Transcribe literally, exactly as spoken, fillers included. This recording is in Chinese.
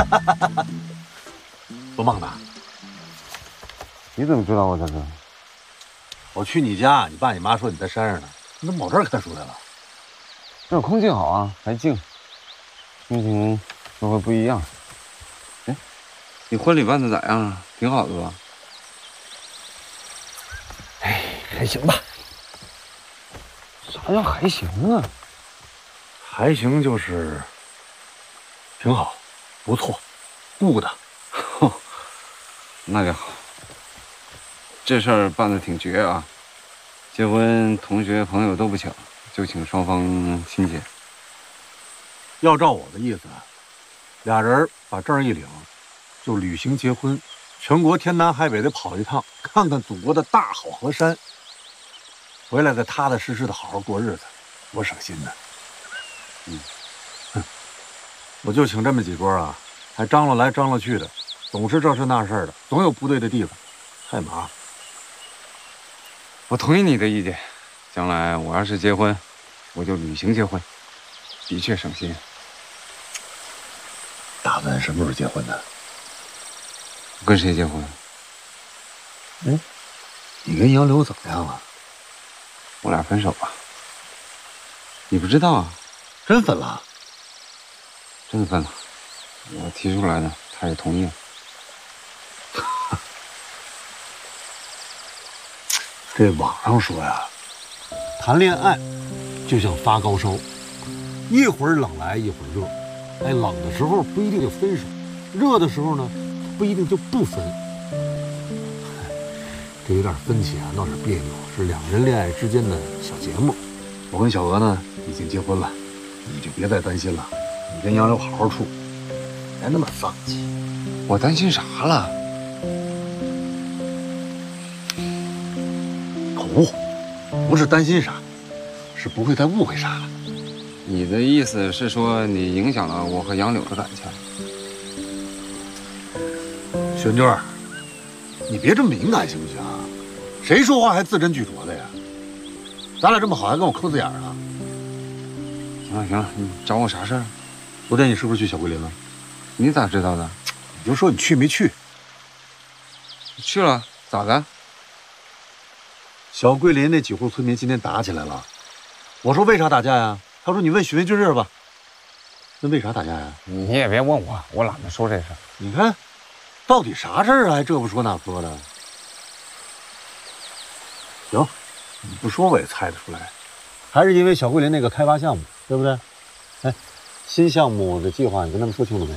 做梦呢？ 你怎么知道我在这儿？ 我去你家，你爸你妈说你在山上呢，你怎么跑这儿看书来了？ 这儿空气好啊，还静，心情就会不一样。哎，你婚礼办的咋样啊？挺好的吧？ 哎，还行吧。 啥叫还行啊？ 还行就是挺好，不错，顾的。 那就好。这事儿办得挺绝啊！结婚同学朋友都不请，就请双方亲戚。 要照我的意思，俩人把证一领，就旅行结婚，全国天南海北的跑一趟，看看祖国的大好河山，回来再踏踏实实的好好过日子，多省心呢。嗯，哼，我就请这么几桌啊，还张罗来张罗去的，总是这事那事的，总有不对的地方，太麻烦。 我同意你的意见，将来我要是结婚，我就旅行结婚，的确省心。 打算什么时候结婚呢？ 我跟谁结婚？ 哎，你跟杨柳怎么样了？ 我俩分手了。你不知道啊？ 真分了？ 真分了。我提出来的，他也同意了。 这网上说呀，谈恋爱就像发高烧，一会儿冷来一会儿热。哎，冷的时候不一定就分手，热的时候呢，不一定就不分。这有点分歧啊，闹点别扭，是两个人恋爱之间的小节目。我跟小娥呢已经结婚了，你就别再担心了。你跟杨柳好好处，别那么丧气。 我担心啥了？ 不，不是担心啥，是不会再误会啥了。 你的意思是说你影响了我和杨柳的感情？ 轩娟，你别这么敏感行不行啊？谁说话还字斟句酌的呀？咱俩这么好，还跟我抠字眼啊？ 行了行了，你找我啥事儿？ 昨天你是不是去小桂林了？ 你咋知道的？ 你就说你去没去？ 去了，咋的？ 小桂林那几户村民今天打起来了。我说为啥打架呀？他说你问许巍军事吧。那为啥打架呀？ 你也别问我，我懒得说这事。 你看，到底啥事儿啊？还这不说那不说的。行，你不说我也猜得出来，还是因为小桂林那个开发项目，对不对？哎，新项目的计划你跟他们说清楚没？